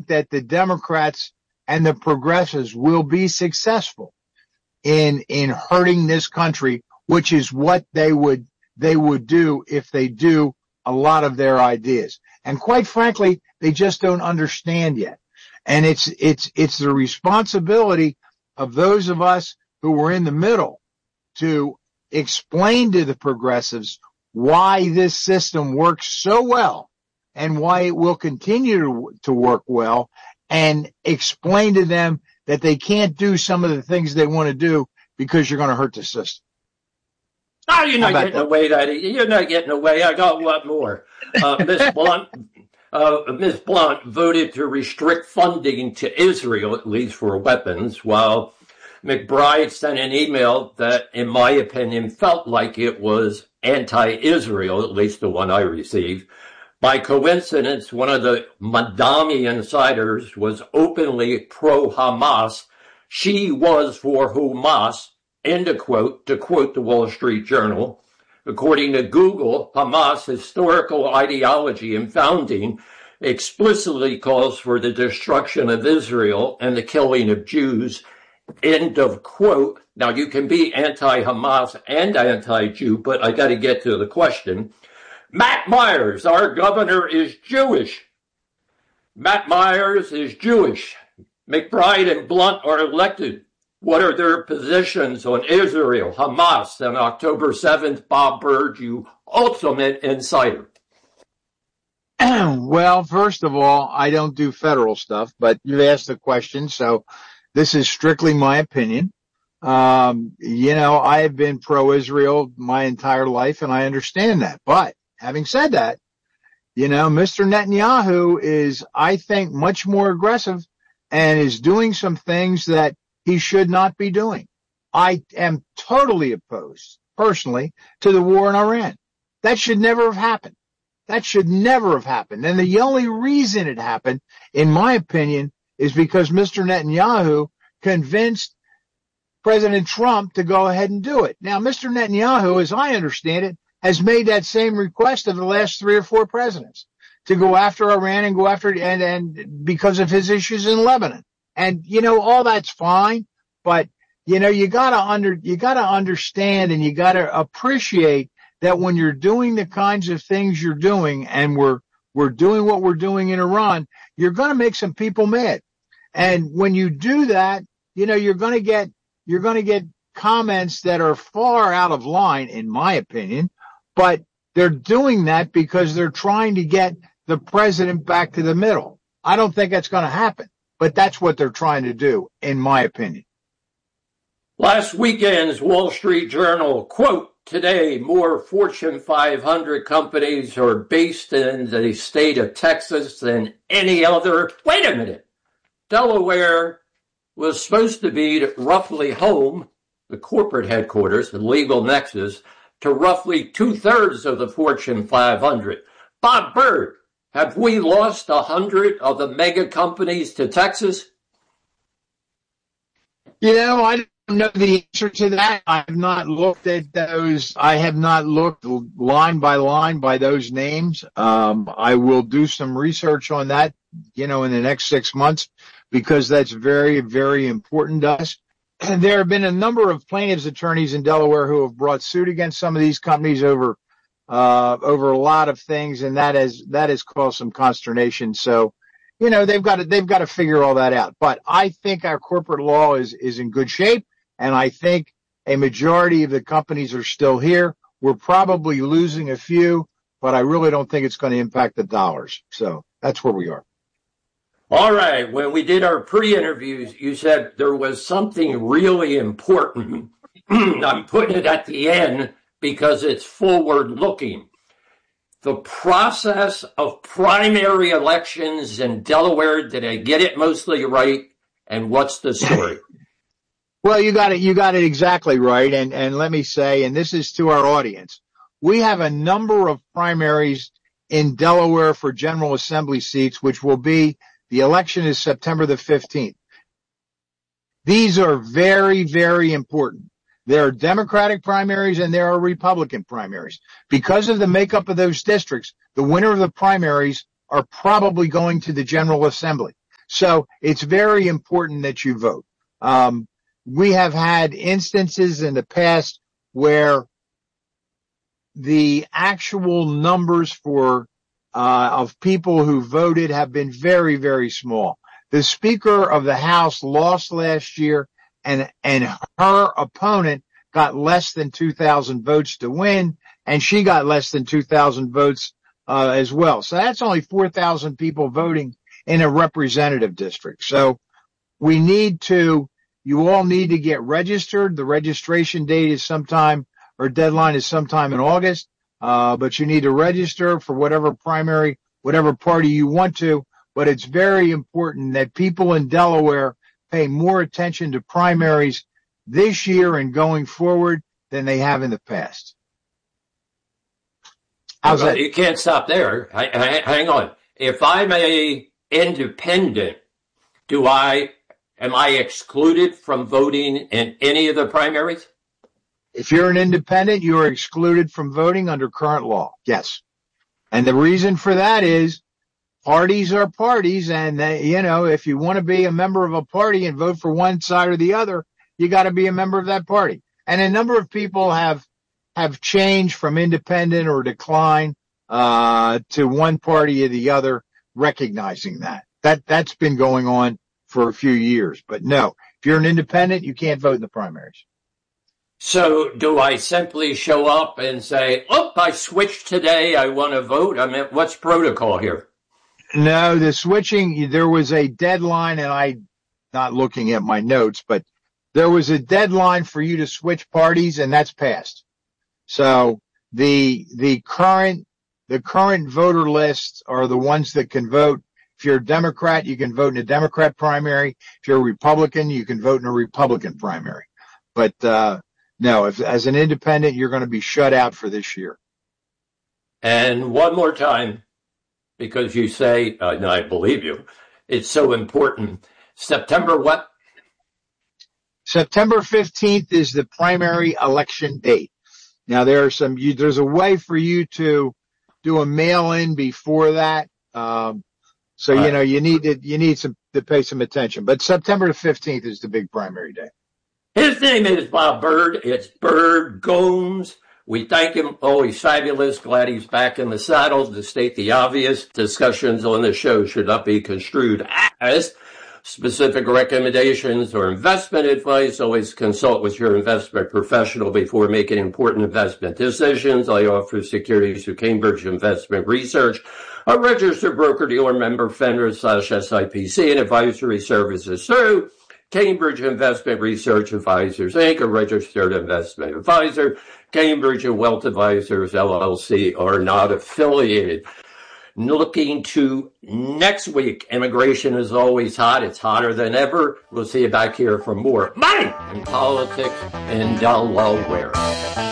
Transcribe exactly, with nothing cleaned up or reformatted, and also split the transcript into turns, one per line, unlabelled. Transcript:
that the Democrats and the progressives will be successful in in hurting this country, which is what they would they would do if they do a lot of their ideas. And quite frankly, they just don't understand yet. And it's it's it's the responsibility of those of us who were in the middle to explain to the progressives why this system works so well and why it will continue to, to work well, and explain to them that they can't do some of the things they want to do because you're going to hurt the system.
Oh, you're not getting that? away, Daddy. You're not getting away. I got a lot more. Uh, Miz Blunt, uh, Miz Blunt voted to restrict funding to Israel, at least for weapons, while McBride sent an email that, in my opinion, felt like it was anti-Israel, at least the one I received. By coincidence, one of the Madami insiders was openly pro-Hamas. She was for Hamas, end of quote, to quote the Wall Street Journal. According to Google, Hamas' historical ideology and founding explicitly calls for the destruction of Israel and the killing of Jews, end of quote. Now, you can be anti-Hamas and anti-Jew, but I got to get to the question. Matt Myers, our governor, is Jewish. Matt Myers is Jewish. McBride and Blunt are elected. What are their positions on Israel, Hamas, and October seventh? Bob Byrd, you ultimate insider.
Well, first of all, I don't do federal stuff, but you've asked the question, so this is strictly my opinion. Um, you know, I have been pro-Israel my entire life, and I understand that. But having said that, you know, Mister Netanyahu is, I think, much more aggressive and is doing some things that he should not be doing. I am totally opposed, personally, to the war in Iran. That should never have happened. That should never have happened. And the only reason it happened, in my opinion, is because Mister Netanyahu convinced President Trump to go ahead and do it. Now, Mister Netanyahu, as I understand it, has made that same request of the last three or four presidents to go after Iran and go after, and, and because of his issues in Lebanon. And, you know, all that's fine, but, you know, you gotta under, you gotta understand and you gotta appreciate that when you're doing the kinds of things you're doing, and we're, we're doing what we're doing in Iran, you're gonna make some people mad. And when you do that, you know, you're gonna get, you're gonna get comments that are far out of line, in my opinion, but they're doing that because they're trying to get the president back to the middle. I don't think that's going to happen, but that's what they're trying to do, in my opinion.
Last weekend's Wall Street Journal, quote, today more Fortune five hundred companies are based in the state of Texas than any other. Wait a minute. Delaware was supposed to be roughly home, the corporate headquarters, the legal nexus, to roughly two-thirds of the Fortune five hundred. Bob Byrd, have we lost a hundred of the mega companies to Texas?
You know, I don't know the answer to that. I have not looked at those. I have not looked line by line by those names. Um, I will do some research on that, you know, in the next six months, because that's very, very important to us. And there have been a number of plaintiffs' attorneys in Delaware who have brought suit against some of these companies over uh over a lot of things, and that has that has caused some consternation. So, you know, they've got to they've got to figure all that out. But I think our corporate law is is in good shape, and I think a majority of the companies are still here. We're probably losing a few, but I really don't think it's going to impact the dollars. So that's where we are.
All right. When we did our pre-interviews, you said there was something really important. I'm putting it at the end because it's forward-looking. The process of primary elections in Delaware, did I get it mostly right? And what's the story?
Well, you got it. You got it exactly right. And and let me say, and this is to our audience, we have a number of primaries in Delaware for General Assembly seats, which will be, the election is September the fifteenth. These are very, very important. There are Democratic primaries and there are Republican primaries. Because of the makeup of those districts, the winner of the primaries are probably going to the General Assembly. So it's very important that you vote. Um, we have had instances in the past where the actual numbers for uh, of people who voted have been very, very small. The Speaker of the House lost last year, and and her opponent got less than two thousand votes to win, and she got less than two thousand votes uh, as well. So that's only four thousand people voting in a representative district. So we need to, you all need to get registered. The registration date is sometime, or deadline is sometime in August, uh, but you need to register for whatever primary, whatever party you want to. But it's very important that people in Delaware pay more attention to primaries this year and going forward than they have in the past.
How's well, that? You can't stop there. I, I, hang on. If I'm a independent, do I, am I excluded from voting in any of the primaries?
If you're an independent, you are excluded from voting under current law. Yes. And the reason for that is parties are parties, and they, you know, if you want to be a member of a party and vote for one side or the other, you got to be a member of that party. And a number of people have have changed from independent or decline uh to one party or the other, recognizing that. That that's been going on for a few years. But no, if you're an independent, you can't vote in the primaries.
So do I simply show up and say, "Oh, I switched today, I want to vote"? I mean, what's protocol here?
No, the switching, there was a deadline, and I'm not looking at my notes, but there was a deadline for you to switch parties, and that's passed. So the the current the current voter lists are the ones that can vote. If you're a Democrat, you can vote in a Democrat primary. If you're a Republican, you can vote in a Republican primary. But uh no, if as an independent, you're going to be shut out for this year.
And one more time, because you say, uh, and I believe you, it's so important. September what?
September fifteenth is the primary election date. Now, there are some, you, there's a way for you to do a mail-in before that. Um, so, right. you know, you need to, you need some, to pay some attention. But September fifteenth is the big primary day.
His name is Bob Byrd. It's Byrd Gomes. We thank him. Oh, he's fabulous. Glad he's back in the saddle. To state the obvious, discussions on the show should not be construed as specific recommendations or investment advice. Always consult with your investment professional before making important investment decisions. I offer securities through Cambridge Investment Research, a registered broker-dealer member, FINRA slash S I P C, and advisory services through Cambridge Investment Research Advisors, Incorporated, a registered investment advisor. Cambridge and Wealth Advisors, L L C, are not affiliated. Looking to next week. Immigration is always hot. It's hotter than ever. We'll see you back here for more money and politics in Delaware.